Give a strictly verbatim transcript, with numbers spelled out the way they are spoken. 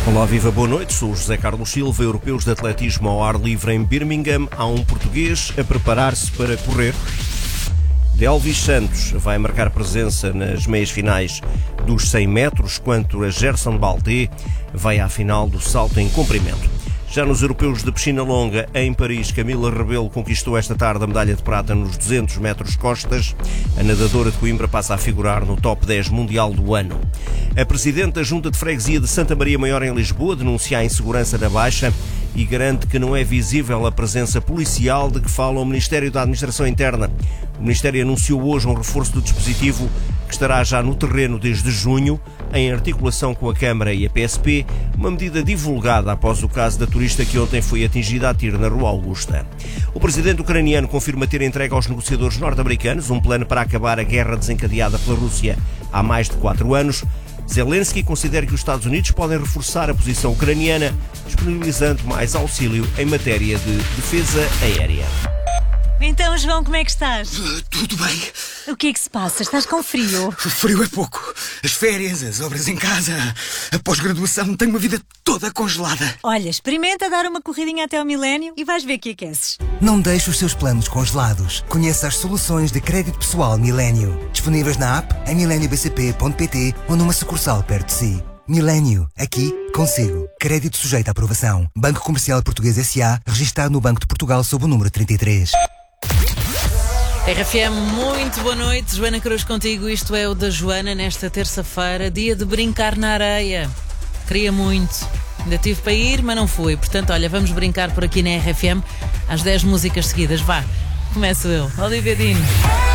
Olá, viva, boa noite. Sou o José Carlos Silva. Europeus de atletismo ao ar livre em Birmingham. Há um português a preparar-se para correr. Delvis Santos vai marcar presença nas meias finais dos cem metros, quanto a Gerson Baldé vai à final do salto em comprimento. Já nos europeus de piscina longa, em Paris, Camila Rebelo conquistou esta tarde a medalha de prata nos duzentos metros costas. A nadadora de Coimbra passa a figurar no top dez mundial do ano. A presidente da Junta de Freguesia de Santa Maria Maior em Lisboa denuncia a insegurança na Baixa e garante que não é visível a presença policial de que fala o Ministério da Administração Interna. O Ministério anunciou hoje um reforço do dispositivo que estará já no terreno desde junho, em articulação com a Câmara e a P S P, uma medida divulgada após o caso da turista que ontem foi atingida a tiro na Rua Augusta. O presidente ucraniano confirma ter entregue aos negociadores norte-americanos um plano para acabar a guerra desencadeada pela Rússia há mais de quatro anos. Zelensky considera que os Estados Unidos podem reforçar a posição ucraniana, disponibilizando mais auxílio em matéria de defesa aérea. Então, João, como é que estás? Uh, tudo bem. O que é que se passa? Estás com frio? Frio é pouco. As férias, as obras em casa, a pós-graduação, tenho uma vida toda congelada. Olha, experimenta dar uma corridinha até ao milénio e vais ver que aqueces. Não deixe os seus planos congelados. Conheça as soluções de crédito pessoal Milênio. Disponíveis na app, em milênio b c p ponto p t ou numa sucursal perto de si. Milênio, aqui, consigo. Crédito sujeito à aprovação. Banco Comercial Português S A, registado no Banco de Portugal sob o número trinta e três. R F M, muito boa noite. Joana Cruz contigo. Isto é o da Joana nesta terça-feira, dia de brincar na areia. Queria muito. Ainda tive para ir, mas não fui. Portanto, olha, vamos brincar por aqui na R F M às dez músicas seguidas. Vá, começo eu. Olivia Dino.